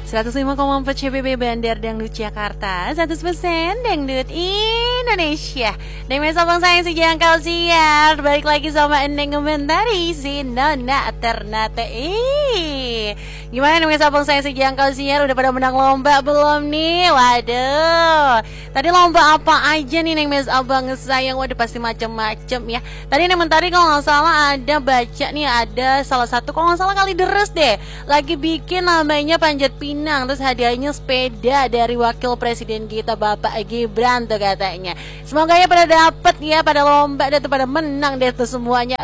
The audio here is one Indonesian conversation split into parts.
105,4 CBB Bandar Dangdut Jakarta, 100% Dangdut Indonesia. Dengan sabang sayang sejangkau siar. Balik lagi sama Endeng Komentari si Nona Ternate. Gimana dengan sabang sayang sejangkau siar? Udah pada menang lomba belum nih? Waduh, tadi lomba apa aja nih Neng Mes Abang sayang? Waduh pasti macem-macem ya. Tadi Neng Mentari kalau nggak salah ada baca nih, ada salah satu kalau nggak salah kali deres deh, lagi bikin namanya panjat pinang, terus hadiahnya sepeda dari wakil presiden kita Bapak Gibran tuh katanya. Semoga ya pada dapet ya, pada lomba dan tuh pada menang deh tuh semuanya.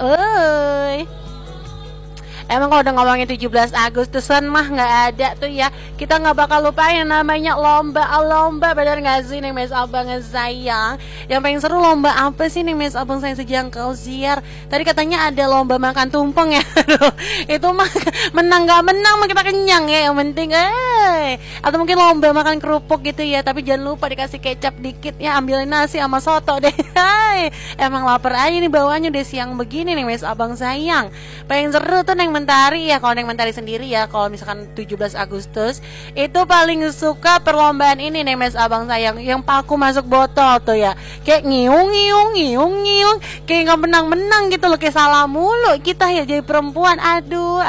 Emang kalau udah ngomongin 17 Agustusan mah nggak ada tuh ya, kita nggak bakal lupa yang namanya lomba, bener nggak sih Neng Mes Abang sayang? Yang paling seru lomba apa sih Neng Mes Abang sayang sejangkau siar? Tadi katanya ada lomba makan tumpeng ya. Itu mah menang nggak menang mah kita kenyang ya, yang penting atau mungkin lomba makan kerupuk gitu ya, tapi jangan lupa dikasih kecap dikit ya, ambilin nasi sama soto deh. Emang lapar aja nih bawahnya udah siang begini Neng Mes Abang sayang. Paling seru tuh Neng Mentari ya, kalau Neng Mentari sendiri ya, kalau misalkan 17 Agustus itu paling suka perlombaan ini Neng Mes Abang sayang, yang paku masuk botol tuh ya, kayak ngiung, kayak nggak menang gitu loh, kayak salah mulu kita ya jadi perempuan. Aduh.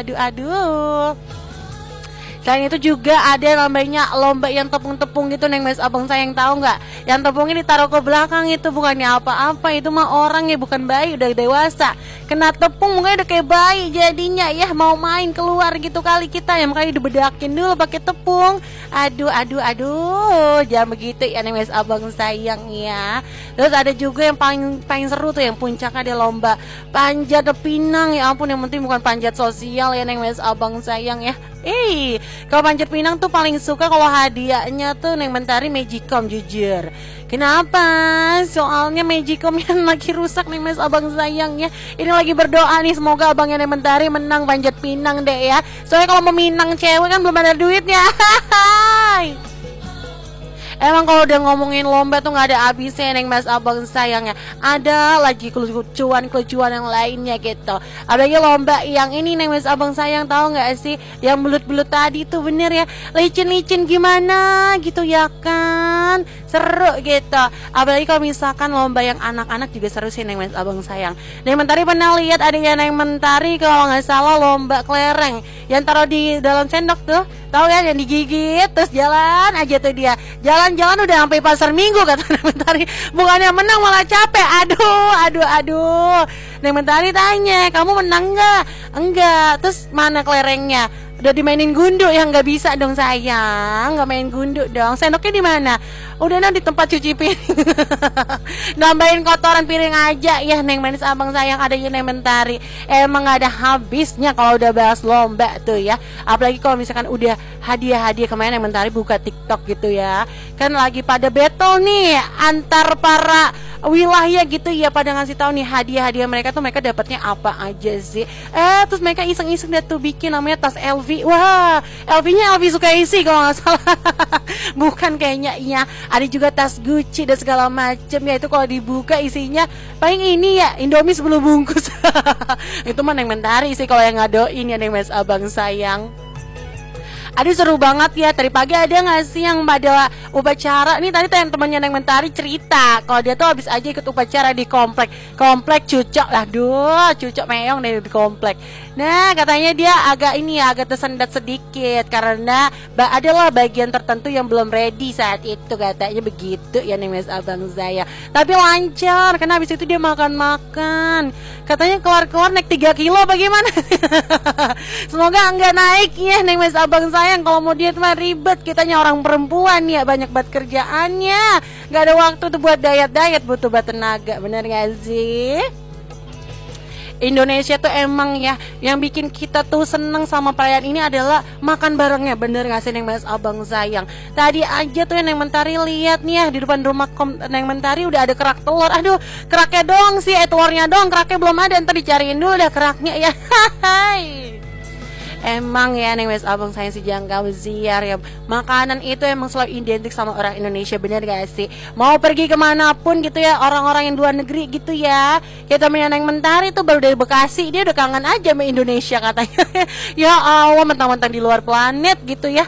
Selain itu juga ada namanya lomba yang tepung-tepung gitu Neng Mes Abang sayang, tahu nggak? Yang tepungnya ditaruh ke belakang itu bukannya apa-apa, itu mah orang ya, bukan bayi, udah dewasa. Kena tepung mukanya udah kayak bayi jadinya ya, mau main keluar gitu kali kita ya, makanya dibedakin dulu pakai tepung. Aduh, jangan begitu ya Neng Mes Abang sayang ya. Terus ada juga yang paling seru tuh, yang puncaknya ada lomba panjat pinang. Ya ampun, yang penting bukan panjat sosial ya Neng Mes Abang sayang ya. Kalau panjat pinang tuh paling suka kalau hadiahnya tuh Neng Mentari Magicom, jujur. Kenapa? Soalnya Magicom yang lagi rusak Neng Mes Abang sayang ya. Ini lagi berdoa nih, semoga abangnya Neng Mentari menang panjat pinang deh ya. Soalnya kalau meminang cewek kan belum ada duitnya. Emang kalau udah ngomongin lomba tuh nggak ada habisnya Neng Mas Abang sayangnya. Ada lagi kelucuan yang lainnya gitu. Apalagi lomba yang ini Neng Mas Abang sayang, tahu nggak sih? Yang belut-belut tadi tuh bener ya, licin-licin gimana gitu ya kan, seru gitu. Apalagi kalau misalkan lomba yang anak-anak juga seru sih Neng Mas Abang sayang. Neng Mentari pernah lihat ada yang Neng Mentari kalau nggak salah lomba kelereng yang taruh di dalam sendok tuh, tahu ya, yang digigit terus jalan aja tuh dia. Jalan-jalan udah sampai pasar Minggu kata Neng Mentari. Bukannya menang malah capek. Aduh. Neng Mentari tanya, kamu menang nggak? Enggak. Terus mana kelerengnya? Udah dimainin gundu ya, nggak bisa dong sayang, nggak main gundu dong. Sendoknya di mana? Udah di tempat cuci piring. Nambahin kotoran piring aja ya Neng Manis Abang sayang, ada Neng Mentari. Emang gak ada habisnya kalau udah bahas lomba tuh ya. Apalagi kalau misalkan udah hadiah kemarin Neng Mentari buka TikTok gitu ya, kan lagi pada battle nih antar para wilayah gitu ya, pada ngasih tahu nih hadiah mereka tuh, mereka dapatnya apa aja sih. Terus mereka iseng-iseng deh tuh bikin namanya tas LV. Wah, LV-nya LV Sukaisi kalau nggak salah. Bukan kayaknya ya. Ada juga tas Gucci dan segala macem ya. Itu kalau dibuka isinya paling ini ya, Indomie sebelum bungkus. Itu mah Neng Mentari sih kalau yang ngadoin ya Neng Mas Abang sayang. Aduh seru banget ya, tadi pagi ada gak sih yang pada upacara? Nih tadi temannya Neng Mentari cerita kalau dia tuh habis aja ikut upacara di komplek Cucok lah. Cucok meong deh di komplek. Nah katanya dia agak tersendat sedikit karena adalah bagian tertentu yang belum ready saat itu, katanya begitu ya Neng Mas Abang saya. Tapi lancar karena habis itu dia makan. Katanya keluar naik 3 kilo bagaimana? Semoga enggak naik ya Neng Mas Abang sayang. Kalau mau diet mah ribet, kitanya orang perempuan ya, banyak banget kerjaannya, gak ada waktu tuh buat diet, butuh buat tenaga, bener gak sih? Indonesia tuh emang ya, yang bikin kita tuh seneng sama perayaan ini adalah makan barengnya, bener gak sih Neng Mas Abang sayang? Tadi aja tuh Neng Mentari lihat nih ya, di depan rumah Neng Mentari udah ada kerak telur. Aduh, keraknya doang sih, telurnya doang, keraknya belum ada, ntar dicariin dulu dah keraknya ya. Emang ya Neng Mes Abang sayang si jangkau ziar ya, makanan itu emang selalu identik sama orang Indonesia, bener gak sih? Mau pergi kemanapun gitu ya, orang-orang yang luar negeri gitu ya, kayak temennya Neng Mentari tuh baru dari Bekasi, dia udah kangen aja sama Indonesia katanya. Ya Allah, mentang-mentang di luar planet gitu ya.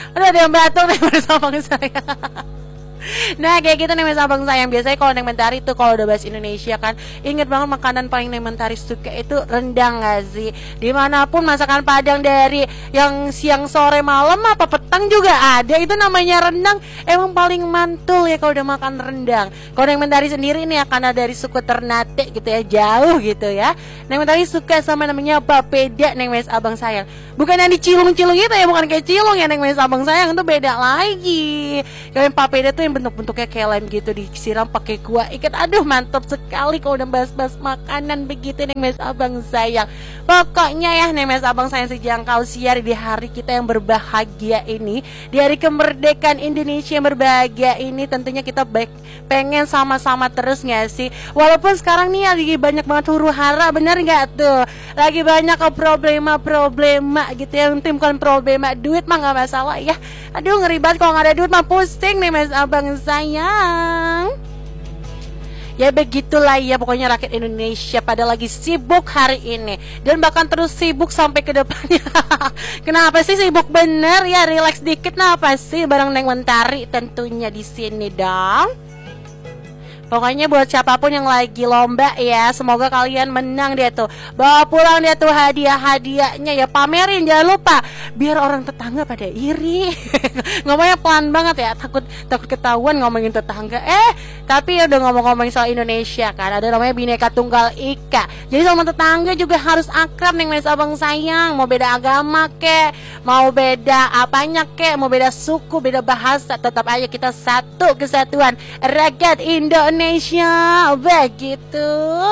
Aduh, ada yang batuk nih bersama saya. Nah kayak gitu nih Mas Abang sayang. Biasanya kalau Neng Mentari tuh kalau udah bahas Indonesia kan, inget banget makanan paling Neng Mentari suka itu rendang gak sih? Dimanapun masakan Padang dari yang siang sore malam apa petang juga ada. Itu namanya rendang. Emang paling mantul ya kalau udah makan rendang. Kalau Neng Mentari sendiri nih ya, karena dari suku Ternate gitu ya, jauh gitu ya, Neng Mentari suka sama namanya papeda Neng Mas Abang sayang. Bukan yang dicilung-cilung gitu ya, bukan kayak cilung ya Neng Mas Abang sayang, itu beda lagi. Kalau yang papeda tuh yang bentuk-bentuknya kayak lem gitu, disiram pakai kuah ikan. Aduh mantap sekali kalau udah bahas-bahas makanan begitu nih Mas Abang sayang. Pokoknya ya nih Mas Abang sayang, sejangkau siar di hari kita yang berbahagia ini, di hari kemerdekaan Indonesia yang berbahagia ini, tentunya kita pengen sama-sama terus gak sih? Walaupun sekarang nih lagi banyak banget huru hara, bener gak tuh? Lagi banyak problema gitu ya. Yang bukan problema duit mah gak masalah ya. Aduh ngeri banget kalau gak ada duit mah pusing nih Mas Abang sayang. Ya begitulah ya, pokoknya rakyat Indonesia pada lagi sibuk hari ini dan bahkan terus sibuk sampai ke depannya. Kenapa sih sibuk bener ya? Relax dikit, kenapa sih? Bareng Neng Mentari tentunya di sini dong. Pokoknya buat siapapun yang lagi lomba ya, semoga kalian menang deh tuh. Bawa pulang deh tuh hadiah-hadiahnya ya, pamerin jangan lupa, biar orang tetangga pada iri. Ngomongnya pelan banget ya, takut ketahuan ngomongin tetangga. Tapi udah ngomong-ngomongin soal Indonesia kan, ada namanya Bhinneka Tunggal Ika. Jadi sama tetangga juga harus akrab nih Mas Abang sayang. Mau beda agama kek, mau beda apanya kek, mau beda suku, beda bahasa, tetap aja kita satu kesatuan rakyat Indonesia. Begitu.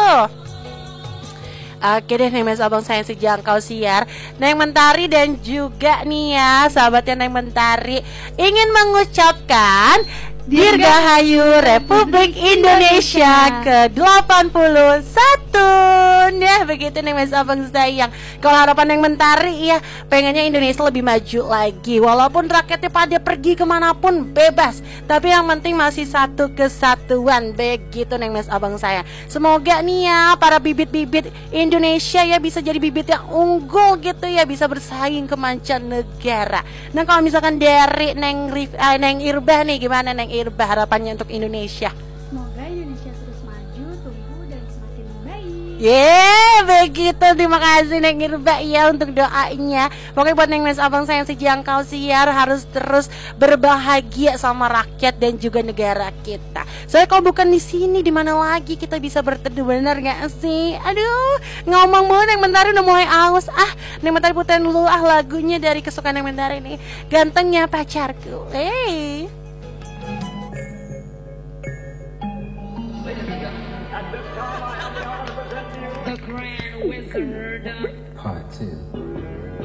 Oke deh nih Mas Abang sayang, sejangkau siar Neng Mentari dan juga nih ya sahabatnya Neng Mentari ingin mengucapkan Dirgahayu Republik Indonesia ke-81. Nah begitu nih Mas Abang sayang. Kalau harapan Neng Mentari ya, pengennya Indonesia lebih maju lagi. Walaupun rakyatnya pada pergi kemanapun bebas, tapi yang penting masih satu kesatuan. Begitu Neng Mas Abang sayang. Semoga nih ya para bibit-bibit Indonesia ya bisa jadi bibit yang unggul gitu ya, bisa bersaing ke mancanegara. Nah kalau misalkan dari Neng Irbah nih, gimana Neng Irbah harapannya untuk Indonesia? Semoga Indonesia terus maju, tumbuh dan semakin baik. Begitu. Terima kasih Neng Irbah ya untuk doanya. Pokoknya buat Neng Mas Abang sayang, sejangkau siar harus terus berbahagia sama rakyat dan juga negara kita. Soalnya kalau bukan di sini, di mana lagi kita bisa berteduh, benar nggak sih? Aduh, ngomong mulu Neng Mentari udah mulai aus. Neng Mentari puterin dulu lagunya dari kesukaan Neng Mentari nih, Gantengnya Pacarku. The Grand Wizard. Part 2.